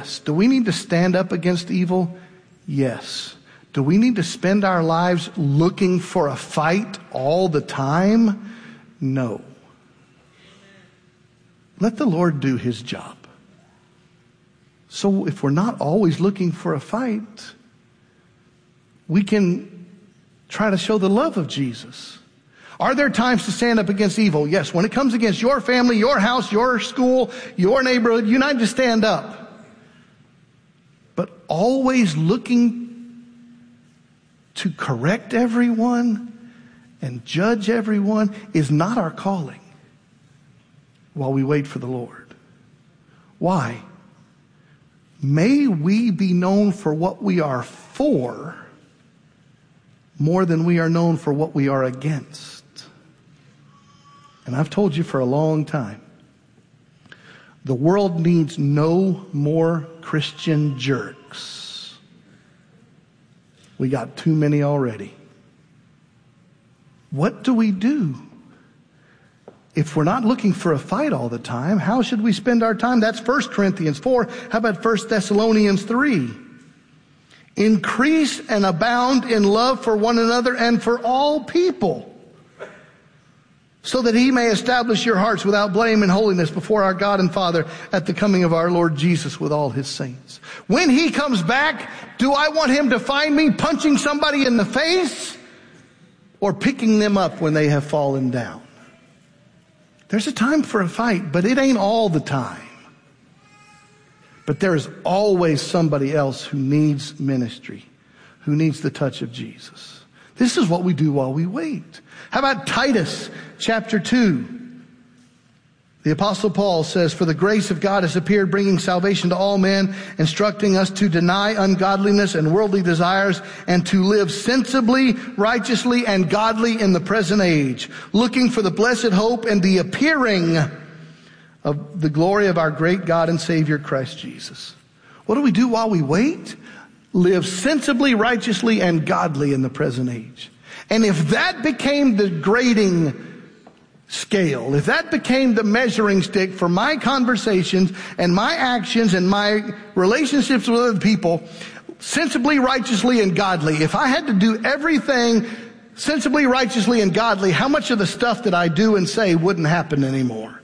Yes. Do we need to stand up against evil? Yes. Do we need to spend our lives looking for a fight all the time? No. Let the Lord do his job. So if we're not always looking for a fight, we can try to show the love of Jesus. Are there times to stand up against evil? Yes. When it comes against your family, your house, your school, your neighborhood, you need to stand up. But always looking to correct everyone and judge everyone is not our calling while we wait for the Lord. Why? May we be known for what we are for more than we are known for what we are against. And I've told you for a long time, the world needs no more Christian jerks. We got too many already. What do we do? If we're not looking for a fight all the time, how should we spend our time? That's 1 Corinthians 4. How about 1 Thessalonians 3? Increase and abound in love for one another and for all people, so that he may establish your hearts without blame and holiness before our God and Father at the coming of our Lord Jesus with all his saints. When he comes back, do I want him to find me punching somebody in the face or picking them up when they have fallen down? There's a time for a fight, but it ain't all the time. But there is always somebody else who needs ministry, who needs the touch of Jesus. This is what we do while we wait. How about Titus chapter 2? The Apostle Paul says, "For the grace of God has appeared, bringing salvation to all men, instructing us to deny ungodliness and worldly desires, and to live sensibly, righteously, and godly in the present age, looking for the blessed hope and the appearing of the glory of our great God and Savior, Christ Jesus." What do we do while we wait? Live sensibly, righteously, and godly in the present age. And if that became the grading scale, if that became the measuring stick for my conversations and my actions and my relationships with other people, sensibly, righteously, and godly, if I had to do everything sensibly, righteously, and godly, how much of the stuff that I do and say wouldn't happen anymore?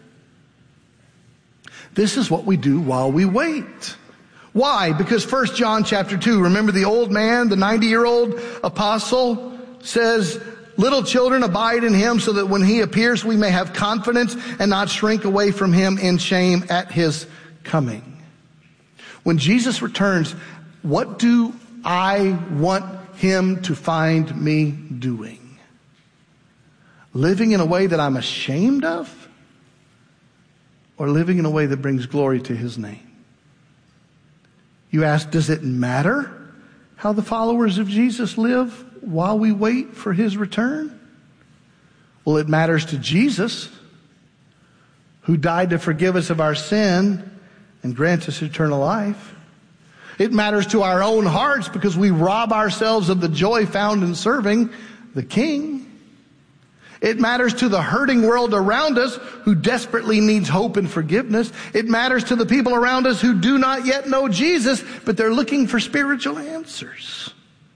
This is what we do while we wait. Why? Because 1 John chapter 2, remember the old man, the 90-year-old apostle says, "Little children, abide in him so that when he appears we may have confidence and not shrink away from him in shame at his coming." When Jesus returns, what do I want him to find me doing? Living in a way that I'm ashamed of? Or living in a way that brings glory to his name? You ask, does it matter how the followers of Jesus live while we wait for his return? Well, it matters to Jesus, who died to forgive us of our sin and grant us eternal life. It matters to our own hearts because we rob ourselves of the joy found in serving the King. It matters to the hurting world around us who desperately needs hope and forgiveness. It matters to the people around us who do not yet know Jesus, but they're looking for spiritual answers.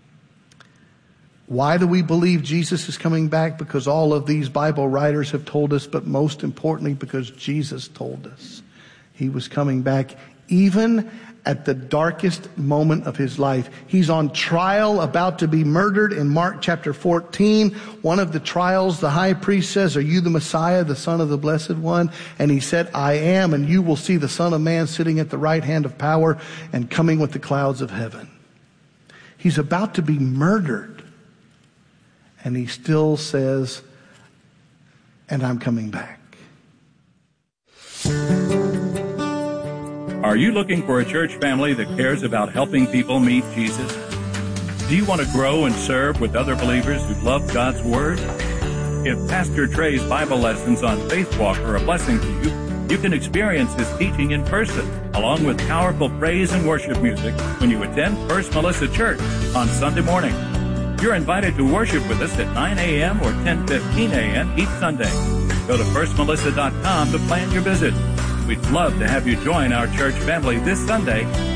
Why do we believe Jesus is coming back? Because all of these Bible writers have told us, but most importantly, because Jesus told us he was coming back even at the darkest moment of his life. He's on trial, about to be murdered in Mark chapter 14. One of the trials, the high priest says, "Are you the Messiah, the Son of the Blessed One?" And he said, "I am, and you will see the Son of Man sitting at the right hand of power and coming with the clouds of heaven." He's about to be murdered. And he still says, "And I'm coming back." Are you looking for a church family that cares about helping people meet Jesus? Do you want to grow and serve with other believers who love God's Word? If Pastor Trey's Bible lessons on Faith Walk are a blessing to you, you can experience his teaching in person, along with powerful praise and worship music when you attend First Melissa Church on Sunday morning. You're invited to worship with us at 9 a.m. or 10:15 a.m. each Sunday. Go to firstmelissa.com to plan your visit. We'd love to have you join our church family this Sunday